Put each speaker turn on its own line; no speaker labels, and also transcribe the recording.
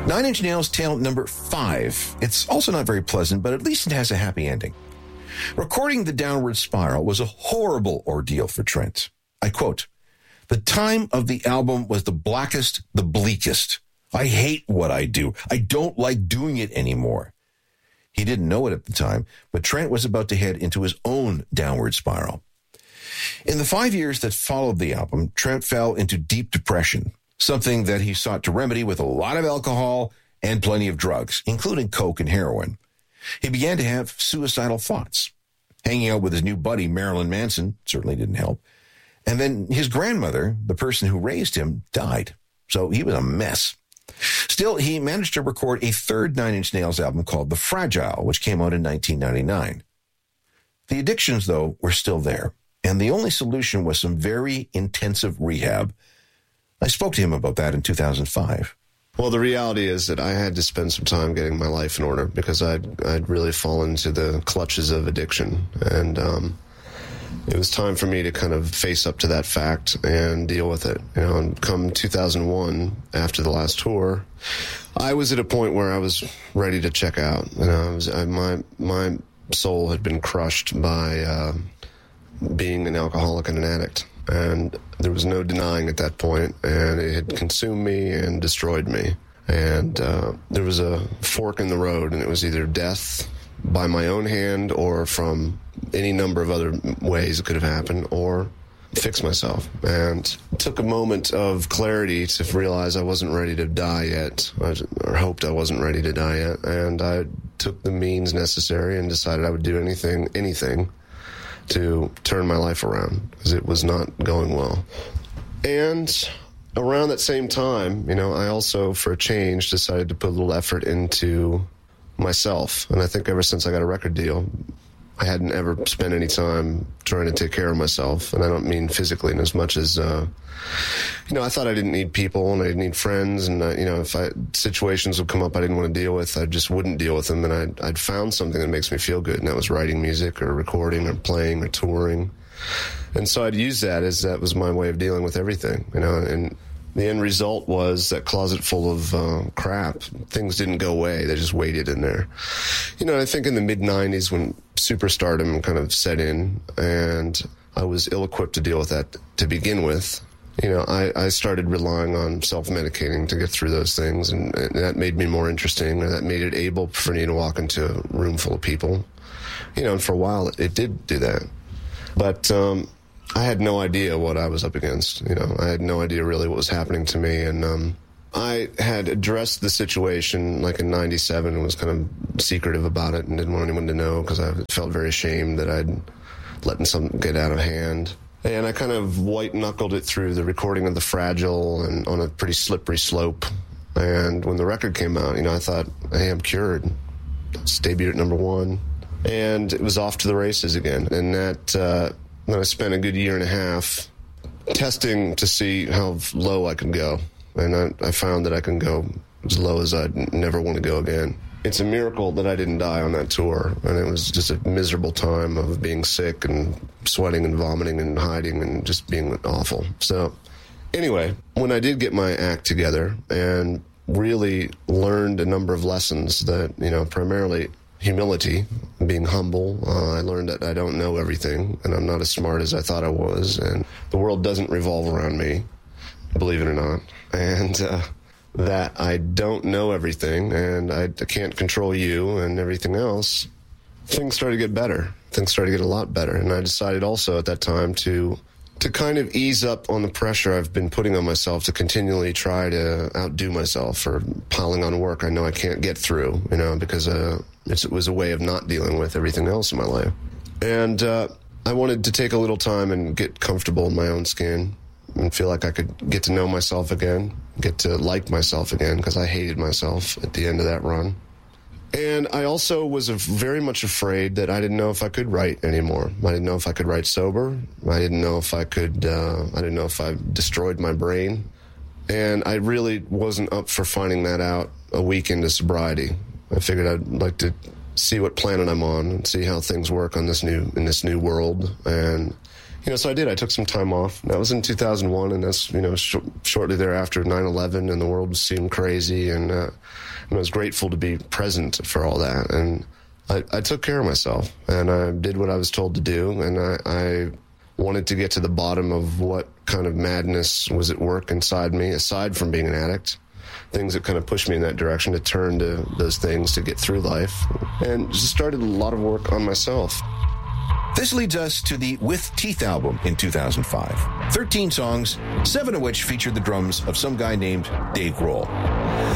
Nine Inch Nails tale number 5. It's also not very pleasant, but at least it has a happy ending. Recording The Downward Spiral was a horrible ordeal for Trent. I quote, "The time of the album was the blackest, the bleakest. I hate what I do. I don't like doing it anymore." He didn't know it at the time, but Trent was about to head into his own downward spiral. In the 5 years that followed the album, Trent fell into deep depression, something that he sought to remedy with a lot of alcohol and plenty of drugs, including coke and heroin. He began to have suicidal thoughts. Hanging out with his new buddy, Marilyn Manson, certainly didn't help. And then his grandmother, the person who raised him, died. So he was a mess. Still, he managed to record a third Nine Inch Nails album called The Fragile, which came out in 1999. The addictions, though, were still there, and the only solution was some very intensive rehab. I spoke to him about that in 2005.
Well, the reality is that I had to spend some time getting my life in order because I'd really fallen into the clutches of addiction. And it was time for me to kind of face up to that fact and deal with it. You know, and come 2001, after the last tour, I was at a point where I was ready to check out. You know, my soul had been crushed by being an alcoholic and an addict. And there was no denying at that point, and it had consumed me and destroyed me. And there was a fork in the road, and it was either death by my own hand or from any number of other ways it could have happened, or fix myself. And it took a moment of clarity to realize I wasn't ready to die yet, or hoped I wasn't ready to die yet. And I took the means necessary and decided I would do anything to turn my life around, because it was not going well. And around that same time, you know, I also, for a change, decided to put a little effort into myself. And I think ever since I got a record deal, I hadn't ever spent any time trying to take care of myself. And I don't mean physically in as much as, you know, I thought I didn't need people and I didn't need friends. And, you know, if situations would come up I didn't want to deal with, I just wouldn't deal with them. And I'd found something that makes me feel good. And that was writing music or recording or playing or touring. And so I'd use that was my way of dealing with everything, you know. And the end result was that closet full of crap. Things didn't go away. They just waited in there. You know, I think in the mid-'90s when superstardom kind of set in and I was ill-equipped to deal with that to begin with, you know, I started relying on self-medicating to get through those things, and that made me more interesting, and that made it able for me to walk into a room full of people. You know, and for a while it did do that. But I had no idea what I was up against. You know, I had no idea really what was happening to me. And I had addressed the situation like in 97 and was kind of secretive about it and didn't want anyone to know because I felt very ashamed that I'd letting something get out of hand. And I kind of white-knuckled it through the recording of The Fragile and on a pretty slippery slope. And when the record came out, you know, I thought, hey, I'm cured. It's debuted at #1. And it was off to the races again. And that... Then I spent a good year and a half testing to see how low I could go. And I found that I can go as low as I'd never want to go again. It's a miracle that I didn't die on that tour. And it was just a miserable time of being sick and sweating and vomiting and hiding and just being awful. So anyway, when I did get my act together and really learned a number of lessons that, you know, primarily humility, being humble. I learned that I don't know everything, and I'm not as smart as I thought I was, and the world doesn't revolve around me, believe it or not, and that I don't know everything, and I can't control you and everything else. Things started to get better. Things started to get a lot better, and I decided also at that time to kind of ease up on the pressure I've been putting on myself to continually try to outdo myself or piling on work I know I can't get through, you know, because it was a way of not dealing with everything else in my life. And I wanted to take a little time and get comfortable in my own skin and feel like I could get to know myself again, get to like myself again, because I hated myself at the end of that run. And I also was very much afraid that I didn't know if I could write anymore. I didn't know if I could write sober. I didn't know if I could, I didn't know if I destroyed my brain. And I really wasn't up for finding that out a week into sobriety. I figured I'd like to see what planet I'm on and see how things work on in this new world. And, So I did. I took some time off. That was in 2001, and that's, shortly thereafter, 9/11, and the world seemed crazy, and I was grateful to be present for all that. And I took care of myself, and I did what I was told to do, and I wanted to get to the bottom of what kind of madness was at work inside me, aside from being an addict. Things that kind of pushed me in that direction, to turn to those things to get through life, and just started a lot of work on myself.
This leads us to the With Teeth album in 2005. 13 songs, 7 of which featured the drums of some guy named Dave Grohl.